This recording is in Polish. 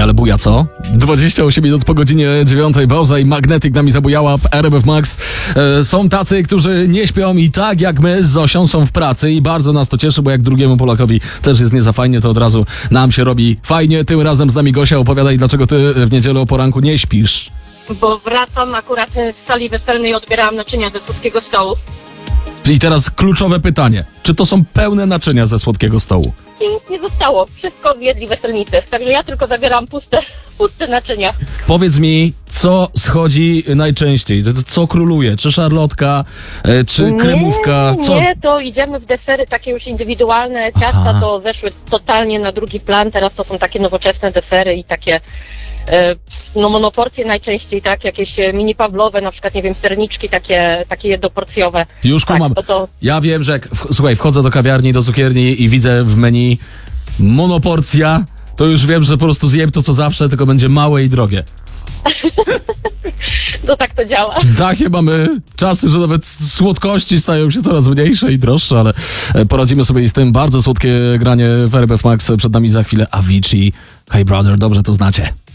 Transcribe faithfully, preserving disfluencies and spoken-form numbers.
ale buja co? dwadzieścia osiem minut po godzinie dziewiątej, Bauza i Magnetic nami zabujała w R M F Max. E, są tacy, którzy nie śpią i tak jak my z Zosią są w pracy i bardzo nas to cieszy, bo jak drugiemu Polakowi też jest nie za fajnie, to od razu nam się robi fajnie. Tym razem z nami Gosia, opowiadaj, dlaczego ty w niedzielę o poranku nie śpisz. Bo wracam akurat z sali weselnej i odbierałam naczynia ze słodkiego stołu. I teraz kluczowe pytanie. Czy to są pełne naczynia ze słodkiego stołu? I nic nie zostało. Wszystko zjedli weselnicy. Także ja tylko zabieram puste, puste naczynia. Powiedz mi, co schodzi najczęściej? Co króluje? Czy szarlotka, e, czy kremówka? Nie, Co? nie, to idziemy w desery takie już indywidualne. Ciasta Aha. to weszły totalnie na drugi plan. Teraz to są takie nowoczesne desery i takie e, no monoporcje najczęściej, tak? Jakieś e, mini pawlowe, na przykład, nie wiem, serniczki takie, takie jednoporcjowe. Już tak, kumam. to, to... Ja wiem, że jak, w, słuchaj, wchodzę do kawiarni, do cukierni i widzę w menu monoporcja, to już wiem, że po prostu zjem to co zawsze, tylko będzie małe i drogie. to tak to działa. Takie mamy czasy, że nawet słodkości stają się coraz mniejsze i droższe, ale poradzimy sobie i z tym. Bardzo słodkie granie w R M F Max. Przed nami za chwilę Avicii. Hey brother, dobrze to znacie.